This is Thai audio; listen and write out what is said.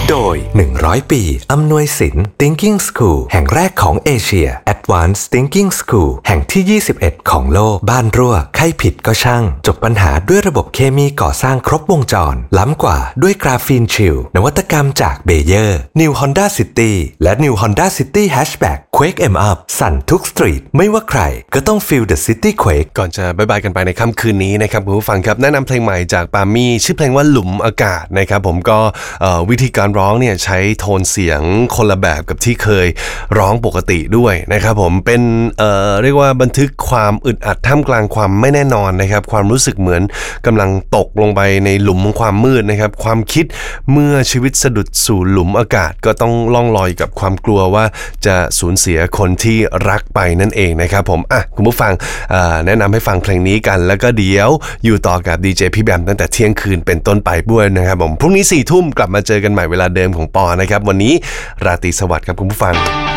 โดย100 ปีอำนวยสิน Thinking School แห่งแรกของเอเชีย Advanced Thinking School แห่งที่21ของโลกบ้านรั่วใครผิดก็ช่างจบปัญหาด้วยระบบเคมีก่อสร้างครบวงจรล้ำกว่าด้วยกราฟีนชิลนวัตกรรมจากเบเยอร์ New Honda City และ New Honda City Hatchback Quake em up สั่นทุกสตรีทไม่ว่าใครก็ต้อง Feel the City Quake ก่อนจะบายบายกันไปในค่ำคืนนี้นะครับคุณผู้ฟังครับแนะนำเพลงใหม่จากปามี่ชื่อเพลงว่าหลุมอากาศนะครับผมก็วิธีการร้องเนี่ยใช้โทนเสียงคนละแบบกับที่เคยร้องปกติด้วยนะครับผมเป็นเรียกว่าบันทึกความอึดอัดท่ามกลางความไม่แน่นอนนะครับความรู้สึกเหมือนกำลังตกลงไปในหลุมของความมืดนะครับความคิดเมื่อชีวิตสะดุดสู่หลุมอากาศก็ต้องล่องลอยกับความกลัวว่าจะสูญเสียคนที่รักไปนั่นเองนะครับผมคุณผู้ฟังแนะนำให้ฟังเพลงนี้กันแล้วก็เดี๋ยวอยู่ต่อกับดีเจพี่แบมตั้งแต่เที่ยงคืนเป็นต้นไปด้วยนะครับผมพรุ่งนี้ 4 ทุ่มกลับมาเจอกันใหม่เวลาเดิมของปอนะครับวันนี้ราตรีสวัสดิ์ครับคุณผู้ฟัง